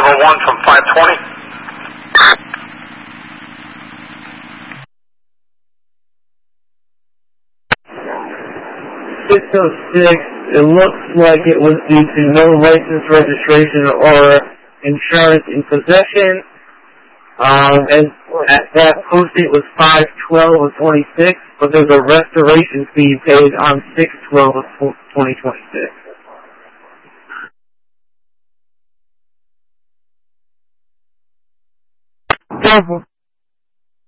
501 from 520. 606, it looks like it was due to no license registration or insurance in possession. And at that posting was 5/12 of 26, but there's a restoration fee paid on 6/12 of 2026. Careful.